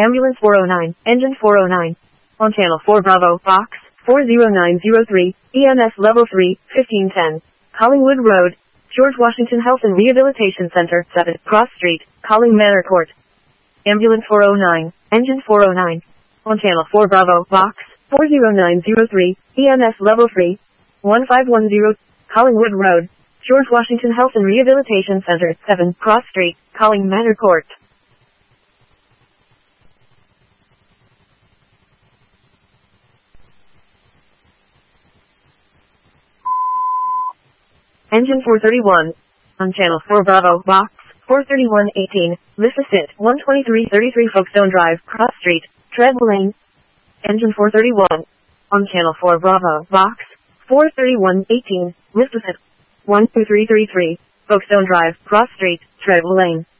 Ambulance 409, Engine 409. On Channel 4 Bravo, Box 40903, EMS Level 3, 1510. Collingwood Road, George Washington Health and Rehabilitation Center, 7, Cross Street, Colling Manor Court. Ambulance 409, Engine 409. On Channel 4 Bravo, Box 40903, EMS Level 3, 1510, Collingwood Road, George Washington Health and Rehabilitation Center, 7, Cross Street, Colling Manor Court. Engine 431. On Channel 4 Bravo, Box 43118, Mississippi 12333 Folkestone Drive, Cross Street, Treadwell Lane. Engine 431. On Channel 4 Bravo, Box 43118, Mississippi 12333 Folkestone Drive, Cross Street, Treadwell Lane.